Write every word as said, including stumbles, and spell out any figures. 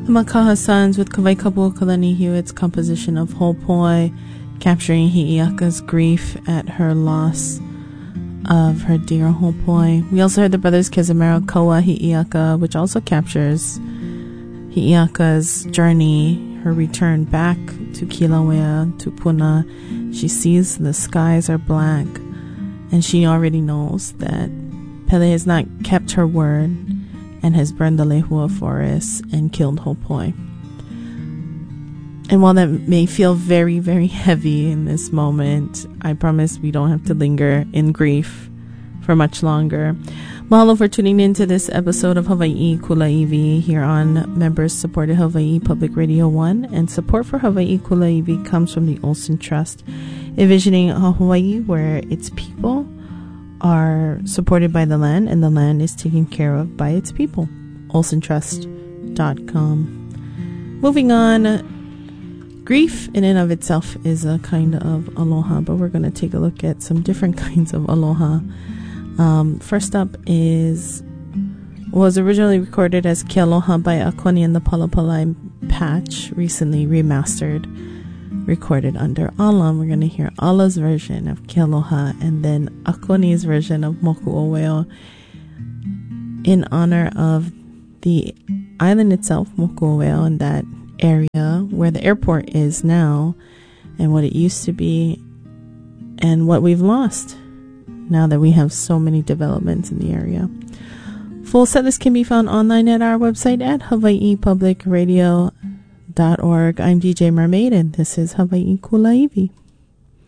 Makaha Sons with Kawai Kabu Kalani Hewitt's composition of Hopoi, capturing Hi'iaka's grief at her loss of her dear Hopoi. We also heard the brothers Kizumero Kaua Hi'iaka, which also captures Hi'iaka's journey, her return back to Kilauea, to Puna. She sees the skies are black, and she already knows that Pele has not kept her word and has burned the Lehua forest and killed Hopoi. And while that may feel very, very heavy in this moment, I promise we don't have to linger in grief for much longer. Mahalo for tuning in to this episode of Hawaii Kulaiwi here on members-supported Hawaii Public Radio one. And support for Hawaii Kulaiwi comes from the Olson Trust, envisioning a Hawaii where its people are supported by the land and the land is taken care of by its people. olson trust dot com. Moving on, grief in and of itself is a kind of aloha, but we're going to take a look at some different kinds of aloha. Um, first up is was originally recorded as Ke Aloha by Akoni and the Palapalai Patch, recently remastered, recorded under Ala. We're going to hear Ala's version of Ke Aloha and then Akoni's version of Moku Oweo in honor of the island itself, Moku Oweo, and that area where the airport is now and what it used to be and what we've lost now that we have so many developments in the area. Full set list can be found online at our website at hawaii public radio dot org. I'm D J Mermaid, and this is Hawaii Kulaiwi.